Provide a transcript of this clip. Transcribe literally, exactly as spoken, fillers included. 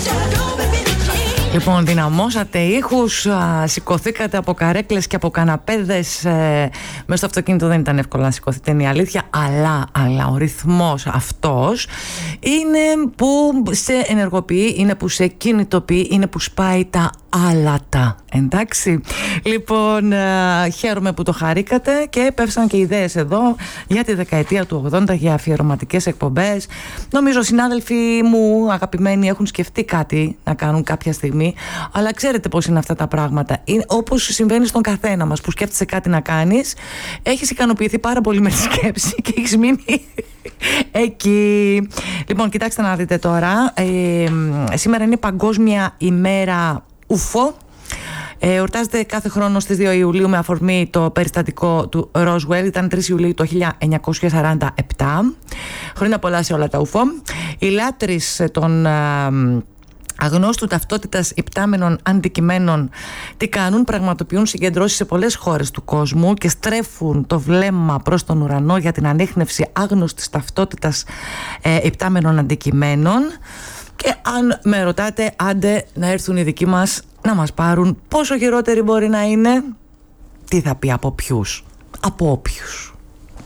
Λοιπόν, δυναμώσατε ήχους, α, σηκωθήκατε από καρέκλες και από καναπέδες. Ε, μέσα στο αυτοκίνητο δεν ήταν εύκολο να σηκωθείτε, είναι η αλήθεια. Αλλά, αλλά ο ρυθμός αυτός είναι που σε ενεργοποιεί, είναι που σε κινητοποιεί, είναι που σπάει τα άλατα. Εντάξει. Λοιπόν, α, χαίρομαι που το χαρήκατε και πέφτουν και ιδέες εδώ για τη δεκαετία του ογδόντα για αφιερωματικές εκπομπές. Νομίζω συνάδελφοι μου αγαπημένοι έχουν σκεφτεί κάτι να κάνουν κάποια στιγμή. Αλλά ξέρετε πώς είναι αυτά τα πράγματα. Είναι όπως συμβαίνει στον καθένα μας που σκέφτεσαι κάτι να κάνεις, έχεις ικανοποιηθεί πάρα πολύ με τη σκέψη και έχεις μείνει εκεί. Λοιπόν, κοιτάξτε να δείτε τώρα. Ε, σήμερα είναι Παγκόσμια ημέρα ουφο. Ε, εορτάζεται κάθε χρόνο στις δύο Ιουλίου με αφορμή το περιστατικό του Roswell. Ήταν τρεις Ιουλίου το χίλια εννιακόσια σαράντα επτά. Χρόνια πολλά σε όλα τα ουφο. Οι λάτρεις των αγνώστου ταυτότητας υπτάμενων αντικειμένων τι κάνουν? Πραγματοποιούν συγκεντρώσεις σε πολλές χώρες του κόσμου και στρέφουν το βλέμμα προς τον ουρανό για την ανίχνευση άγνωστης ταυτότητας ε, υπτάμενων αντικειμένων. Και αν με ρωτάτε, άντε να έρθουν οι δικοί μας να μας πάρουν, πόσο χειρότεροι μπορεί να είναι? Τι θα πει από ποιους? Από όποιους.